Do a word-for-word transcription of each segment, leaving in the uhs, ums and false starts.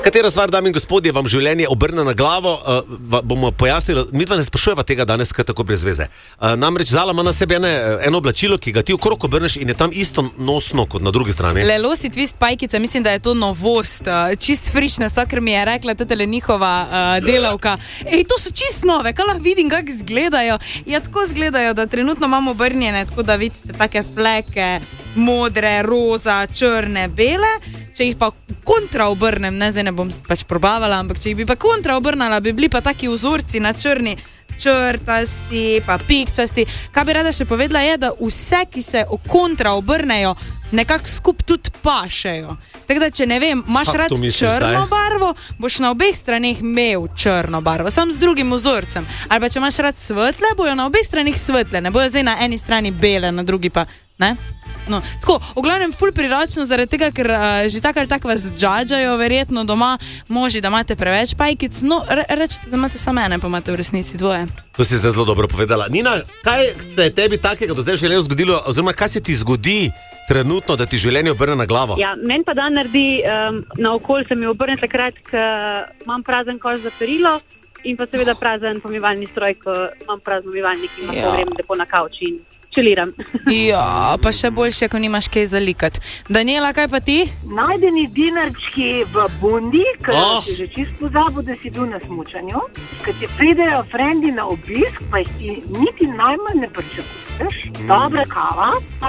Katera stvar, dame in gospodje, vam življenje obrne na glavo, uh, bomo pojasnili, mi dva ne sprašujeva tega danes, kaj tako brez veze. Uh, namreč Zala ima na sebi ene, eno oblačilo, ki ga ti okrog obrneš in je tam isto nosno kot na drugi strani. Lelosi twist pajkica, mislim, da je to novost, uh, čist frišna stvar, ker mi je rekla tele njihova uh, delavka. Ej, to so čist nove, kaj lahko vidim, kako izgledajo. Ja, tako izgledajo, da trenutno imamo obrnjene, tako da vidite take fleke, modre, roza, črne, bele. Če jih pa kontra obrnem, ne, zdaj ne bom pač probavala, ampak če jih bi pa kontra obrnala, bi bili pa taki vzorci na črni, črtasti, pa pikčasti. Kaj bi rada še povedala je, da vse, ki se kontra obrnejo, nekako skup tudi pašejo. Tako da, če ne vem, imaš rad črno barvo, boš na obeh straneh imel črno barvo, sam z drugim vzorcem. Ali pa če imaš rad svetle, bojo na obeh straneh svetle, ne bojo zdaj na eni strani bele, na drugi pa, ne? No, tako, v glavnem ful priročno, zaradi tega, ker uh, že tako ali tako vas džadžajo, verjetno doma, moži, da imate preveč pajkic, no, re, rečete, da imate samo ene, pa imate v resnici dvoje. To si zdaj zelo dobro povedala. Nina, kaj se je tebi takega do zdaj v življenju zgodilo, oziroma kaj se ti zgodi trenutno, da ti življenje obrne na glavo? Ja, meni pa dan naredi, um, na okolj se mi obrne takrat, ko imam prazen koš za perilo in pa seveda prazen pomivalni stroj, ko imam prazen pomivalnik in imam ja. Grem lepo na kavč in čeliram. Ja, pa še boljše, ko nimaš kaj zalikati. Daniela, kaj pa ti? Najdeni dinarčki v bundi, ker oh. si že čisto pozabil, da si bil na smučanju. Ker ti pridejo frendi na obisk, pa jih ti niti najmanj ne pričakuješ. Mm. Dobra kava, pa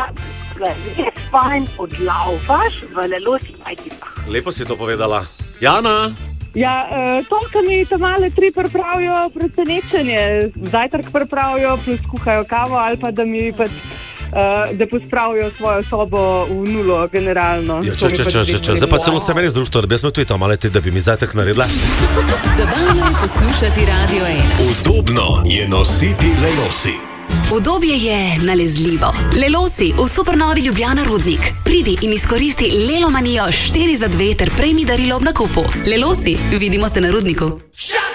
res fajn odlaufaš v Lelosi pajkicah. Lepo si to povedala. Jana? Ja, to, ko mi tamale tri pripravijo presenečenje, zajtrk pripravijo, plus kuhajo kavo ali pa da mi pač, uh, da pospravijo svojo sobo v nulo generalno. Ja, če, če, če, če, če, zdaj pa celo se meni združito, da bi smo tudi tam malo te, da bi mi zajtrk naredila. Zabavno je poslušati Radio ena. Udobno je nositi Lelosi. Udobje je nalezljivo. Lelosi v supernovi Ljubljana Rudnik. Pridi in izkoristi Lelomanijo štiri za dve ter prejmi darilo ob nakupu. Lelosi, vidimo se na Rudniku.